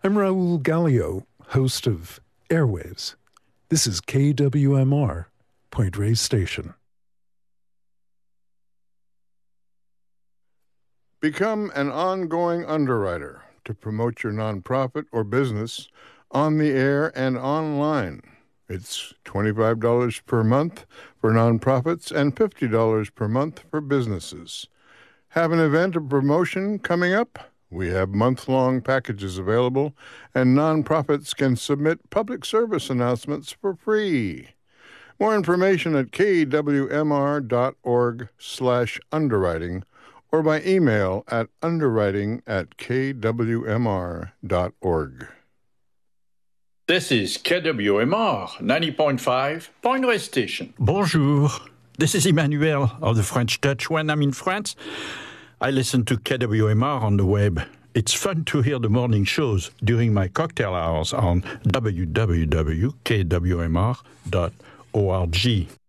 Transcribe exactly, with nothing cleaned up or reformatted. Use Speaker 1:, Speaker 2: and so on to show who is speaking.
Speaker 1: I'm Raul Gallio, host of Airwaves. This is K W M R, Point Reyes Station.
Speaker 2: Become an ongoing underwriter to promote your nonprofit or business on the air and online. It's twenty-five dollars per month for nonprofits and fifty dollars per month for businesses. Have an event or promotion coming up? We have month-long packages available, and nonprofits can submit public service announcements for free. More information at kwmr.org slash underwriting or by email at underwriting at kwmr.org.
Speaker 3: This is K W M R ninety point five, Point Reyes Station.
Speaker 4: Bonjour. This is Emmanuel of the French Touch. When I'm in France, I listen to K W M R on the web. It's fun to hear the morning shows during my cocktail hours on w w w dot k w m r dot org.